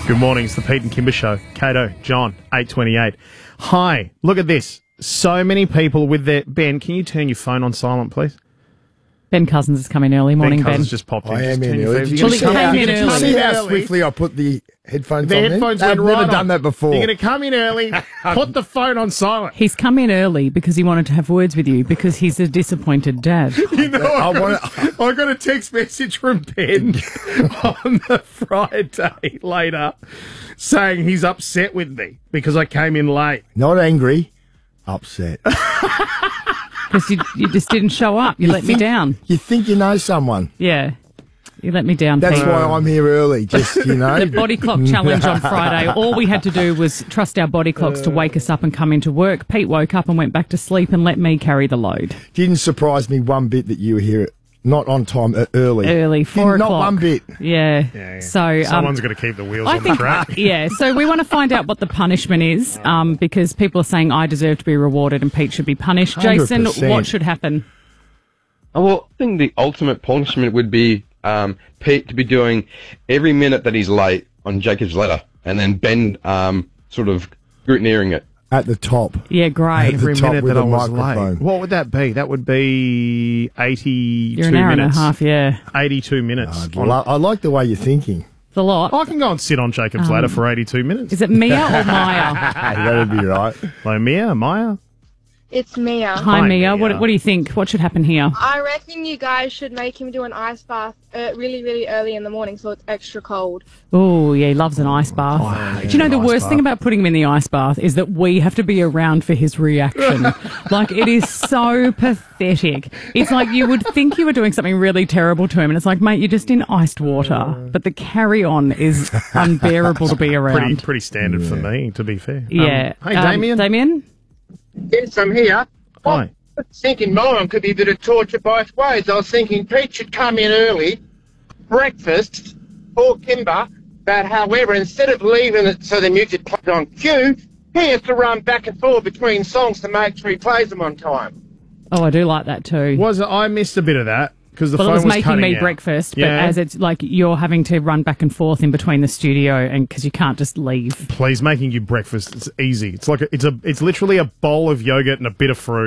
Good morning, it's the Pete and Kimber Show. Cato, John, 8:28. Hi, look at this. So many people with their... Ben, can you turn your phone on silent, please? Ben Cousins is coming early. Morning, Ben Ben. Cousins just popped in. I am Just in turn your early. phone- Did You're you gonna see come- how- you're did gonna you come See in how early. swiftly I put the headphones The on headphones then? went I've right never on. done that before. You're going to come in early, put the phone on silent. He's come in early because he wanted to have words with you because he's a disappointed dad. You know, I got a text message from Ben on the Friday later saying he's upset with me because I came in late. Not angry, upset. Because you just didn't show up. You let me down. You think you know someone. Yeah. You let me down, That's Pete. why I'm here early, just, you know. The body clock challenge on Friday. All we had to do was trust our body clocks to wake us up and come into work. Pete woke up and went back to sleep and let me carry the load. Didn't surprise me one bit that you were here not on time, early. Early, 4 o'clock. Not one bit. Yeah. So Someone's got to keep the wheels I on think, the track. yeah. So we want to find out what the punishment is, because people are saying I deserve to be rewarded and Pete should be punished. Jason, 100%. what should happen? Oh, well, I think the ultimate punishment would be Pete to be doing every minute that he's late on Jacob's ladder, and then Ben sort of scrutineering it. At the top. Yeah, great. Every top minute with that I a was microphone. late. What would that be? That would be 82 You're an hour minutes. and a half, yeah. 82 minutes. I like the way you're thinking. It's a lot. I can go and sit on Jacob's ladder for 82 minutes. Is it Mia or Maya? That'd be right. Hello, Maya? It's Mia. Hi, Hi, Mia. Mia. What do you think? What should happen here? I reckon you guys should make him do an ice bath really, really early in the morning so it's extra cold. Oh, yeah, he loves an ice bath. Do you know the worst thing about putting him in the ice bath is that we have to be around for his reaction. Like, it is so pathetic. It's like you would think you were doing something really terrible to him, and it's like, mate, you're just in iced water. But the carry-on is unbearable to be around. Pretty standard for me, to be fair. Yeah. Hey, Damien. Damien? Yes, I'm here. Hi. I was thinking mine could be a bit of torture both ways. I was thinking Pete should come in early, breakfast, or Kimber, but however, instead of leaving it so the music plays on cue, he has to run back and forth between songs to make sure he plays them on time. Oh, I do like that too. I missed a bit of that because the Well, it phone was making cutting me out. breakfast, but Yeah. as it's like you're having to run back and forth in between the studio, and because you can't just leave. Please, making you breakfast. It's easy. It's like it's literally a bowl of yogurt and a bit of fruit.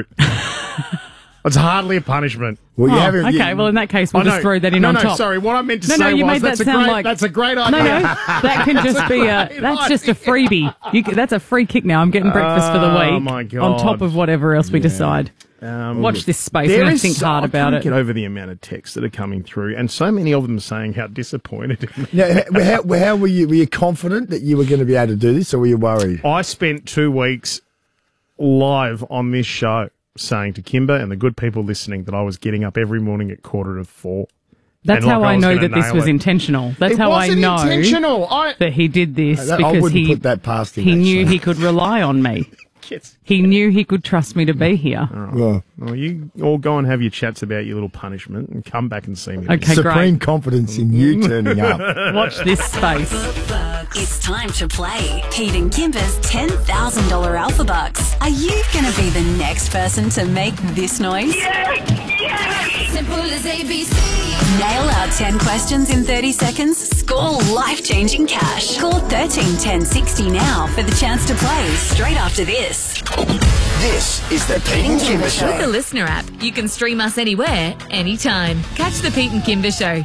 It's hardly a punishment. Well, you Oh, haven't. okay, well in that case we'll just throw that in on top. Sorry. What I meant to No, say you was made that that's a sound great. like That's a great idea. No, that can just be that's just a freebie. That's a free kick now. I'm getting breakfast for the week. Oh, my God. On top of whatever else we decide. Watch this space and don't think hard about I it. can't get over the amount of texts that are coming through, and so many of them saying how disappointed. Now, how were you? Were you confident that you were going to be able to do this, or were you worried? I spent 2 weeks live on this show saying to Kimber and the good people listening that I was getting up every morning at 3:45. That's And how like I I was know gonna that this nail was it. intentional. That's It how I wasn't know intentional. that he did this I because wouldn't he put that past him. he knew actually. he could rely on me. Yes. He knew he could trust me to be here. Well, Well, you all go and have your chats about your little punishment and come back and see me. Okay, supreme great. confidence in you turning up. Watch this space. It's time to play Pete and Kimber's $10,000 Alpha Bucks. Are you going to be the next person to make this noise? Simple as ABC. Nail our 10 questions in 30 seconds? Score life-changing cash. Call 13 10 60 now for the chance to play straight after this. This is the Pete and Kimber Show. With the Listener app, you can stream us anywhere, anytime. Catch the Pete and Kimber Show